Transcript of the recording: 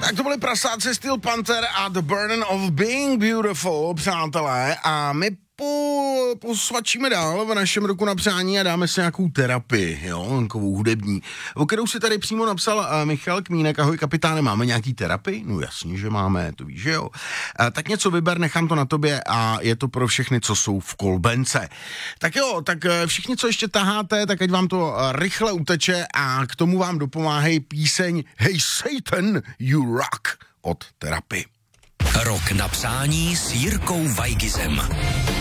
Tak to byly prasáci Steel Panther a The Burden of Being Beautiful, přátelé, a my posvačíme dál v našem roku na přání a dáme si nějakou terapii, jo, takovou hudební, o kterou si tady přímo napsal Michal Kmínek. Ahoj kapitáne, máme nějaký terapii? No jasně, že máme, to víš, že jo. Tak něco vyber, nechám to na tobě a je to pro všechny, co jsou v kolbence. Tak jo, tak všichni, co ještě taháte, tak ať vám to rychle uteče a k tomu vám dopomáhají píseň Hey Satan, You Rock od Terapii. Rok na přání s Jirkou Weigizem.